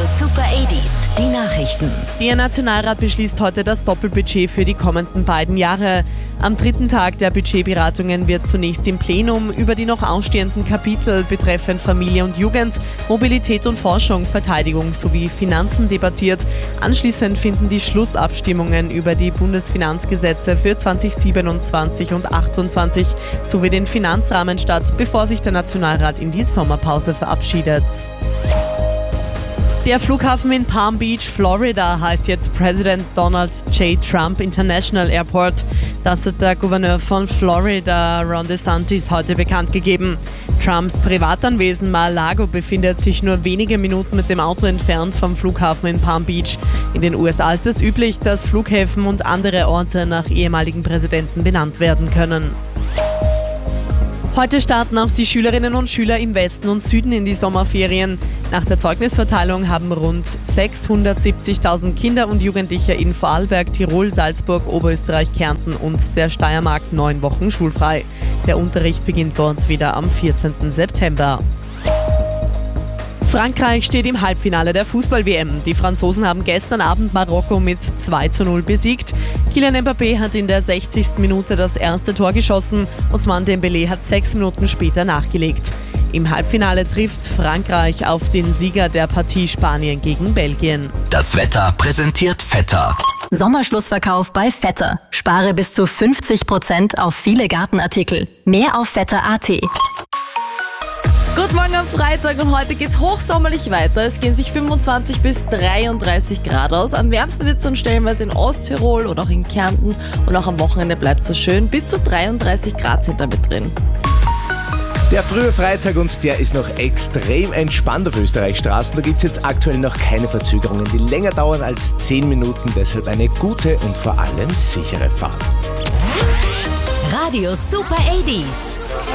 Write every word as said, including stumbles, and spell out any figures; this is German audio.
Radio Super achtziger, die Nachrichten. Der Nationalrat beschließt heute das Doppelbudget für die kommenden beiden Jahre. Am dritten Tag der Budgetberatungen wird zunächst im Plenum über die noch ausstehenden Kapitel betreffend Familie und Jugend, Mobilität und Forschung, Verteidigung sowie Finanzen debattiert. Anschließend finden die Schlussabstimmungen über die Bundesfinanzgesetze für zweitausendsiebenundzwanzig und achtundzwanzig sowie den Finanzrahmen statt, bevor sich der Nationalrat in die Sommerpause verabschiedet. Der Flughafen in Palm Beach, Florida, heißt jetzt President Donald J. Trump International Airport. Das hat der Gouverneur von Florida, Ron DeSantis, heute bekannt gegeben. Trumps Privatanwesen Mar-a-Lago befindet sich nur wenige Minuten mit dem Auto entfernt vom Flughafen in Palm Beach. In den U S A ist es üblich, dass Flughäfen und andere Orte nach ehemaligen Präsidenten benannt werden können. Heute starten auch die Schülerinnen und Schüler im Westen und Süden in die Sommerferien. Nach der Zeugnisverteilung haben rund sechshundertsiebzigtausend Kinder und Jugendliche in Vorarlberg, Tirol, Salzburg, Oberösterreich, Kärnten und der Steiermark neun Wochen schulfrei. Der Unterricht beginnt dort wieder am vierzehnten September. Frankreich steht im Halbfinale der Fußball-W M. Die Franzosen haben gestern Abend Marokko mit zwei zu null besiegt. Kylian Mbappé hat in der sechzigsten Minute das erste Tor geschossen. Ousmane Dembélé hat sechs Minuten später nachgelegt. Im Halbfinale trifft Frankreich auf den Sieger der Partie Spanien gegen Belgien. Das Wetter präsentiert Vetter. Sommerschlussverkauf bei Vetter. Spare bis zu fünfzig Prozent auf viele Gartenartikel. Mehr auf vetter punkt a t. Guten Morgen am Freitag und heute geht's hochsommerlich weiter. Es gehen sich fünfundzwanzig bis dreiunddreißig Grad aus. Am wärmsten wird's dann stellenweise in Osttirol und auch in Kärnten. Und auch am Wochenende bleibt so schön. Bis zu dreiunddreißig Grad sind damit drin. Der frühe Freitag und der ist noch extrem entspannt auf Österreichs Straßen. Da gibt es jetzt aktuell noch keine Verzögerungen, die länger dauern als zehn Minuten. Deshalb eine gute und vor allem sichere Fahrt. Radio Super achtziger.